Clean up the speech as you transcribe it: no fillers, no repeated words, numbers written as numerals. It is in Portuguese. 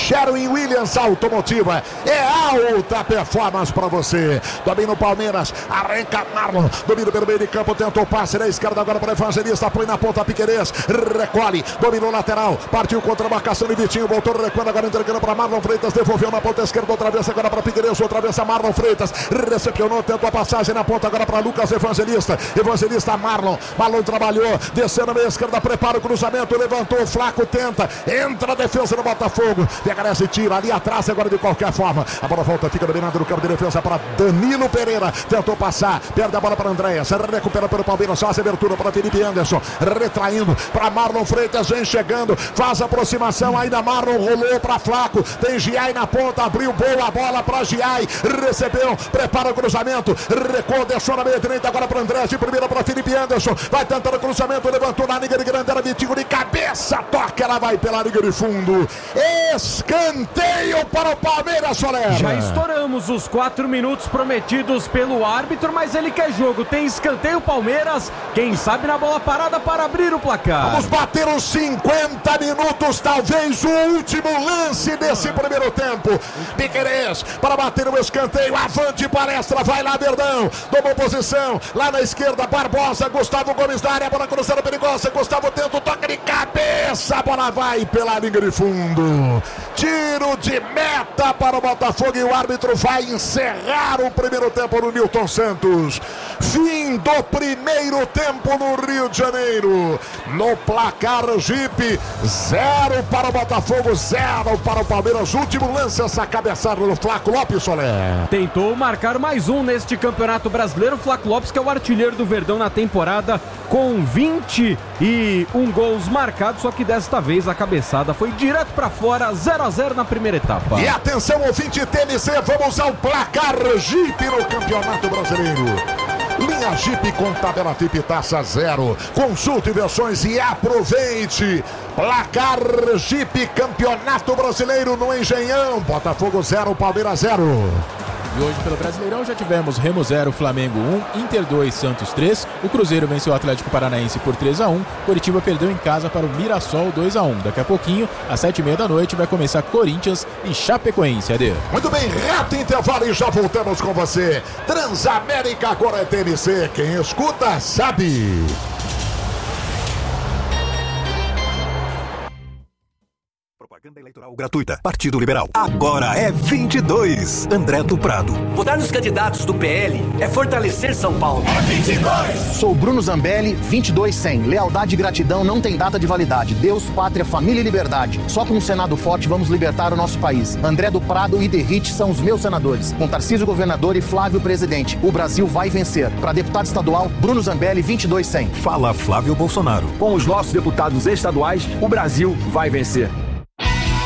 Sherwin-Williams Automotiva. É alta performance para você. Domina o Palmeiras, arranca Marlon, domina pelo meio de campo, tentou passe na esquerda agora para Evangelista, põe na ponta Piquerez, recolhe, dominou lateral, partiu contra a marcação de Vitinho, voltou recuando, agora entregando para Marlon Freitas, devolveu na ponta esquerda, outra vez agora para Piquerez, outra vez a Marlon Freitas, recepcionou, tentou a passagem na ponta agora para Lucas Evangelista, Marlon trabalhou, descendo na meia esquerda, prepara o cruzamento, levantou, o Flaco tenta, entra a defesa do Botafogo, Piquerez tira ali atrás agora de qualquer forma, a bola volta, fica dominada no campo de defesa para Danilo Pereira, tentou passar, perde a bola para Andréas, recupera pelo Palmeiras, faz a abertura para Felipe Anderson, retraindo para Marlon Freitas, vem chegando, faz a aproximação, ainda Marlon rolou para Flaco, tem Giai na ponta, abriu boa bola para Giai, recebeu, prepara o cruzamento, recuou, deixou na meia direita agora para Andréas, de primeira para Felipe Anderson, vai tentando o cruzamento, levantou na liga de grande, era Vitinho de cabeça, toca, ela vai pela liga de fundo, escanteio para o Palmeiras, Soler. Já estouramos os 4 minutos prometidos pelo árbitro, mas ele quer jogo, tem escanteio Palmeiras, quem sabe na bola parada para abrir o placar. Vamos bater os 50 minutos, talvez o último lance desse primeiro tempo. Piquerez para bater o escanteio, avante palestra, vai lá Verdão, tomou posição, lá na esquerda Barbosa, Gustavo Gomes da área, bola cruzada perigosa, Gustavo tenta o toque de cabeça, a bola vai pela linha de fundo, tiro de meta para o Botafogo e o árbitro vai encerrar o primeiro tempo no Nilton Santos. Fim do primeiro tempo no Rio de Janeiro. No placar Jeep, 0 para o Botafogo, 0 para o Palmeiras. Último lance, essa cabeçada do Flaco Lopes, Soler. Tentou marcar mais um neste Campeonato Brasileiro. Flaco Lopes, que é o artilheiro do Verdão na temporada, com 21 gols marcados, só que desta vez a cabeçada foi direto para fora, 0-0 na primeira etapa. E atenção, ouvinte TNC, vamos ao placar Jeep no Campeonato Brasileiro. Linha Jeep com tabela Tip Taça 0. Consulte versões e aproveite. Placar Jeep Campeonato Brasileiro no Engenhão. Botafogo 0, Palmeiras 0. E hoje pelo Brasileirão já tivemos Remo 0, Flamengo 1, Inter 2, Santos 3, o Cruzeiro venceu o Atlético Paranaense por 3-1, Coritiba perdeu em casa para o Mirassol 2-1. Daqui a pouquinho, às 7h30 da noite, vai começar Corinthians e Chapecoense, Ade. Muito bem, reto intervalo e já voltamos com você. Transamérica agora é TNC, quem escuta sabe. Propaganda eleitoral gratuita. Partido Liberal. Agora é 22. André do Prado. Votar nos candidatos do PL é fortalecer São Paulo. É 22. Sou Bruno Zambelli, 22-100. Lealdade e gratidão não tem data de validade. Deus, pátria, família e liberdade. Só com um Senado forte vamos libertar o nosso país. André do Prado e Derrite são os meus senadores. Com Tarcísio governador e Flávio presidente. O Brasil vai vencer. Para deputado estadual, Bruno Zambelli, 22-100. Fala Flávio Bolsonaro. Com os nossos deputados estaduais, o Brasil vai vencer.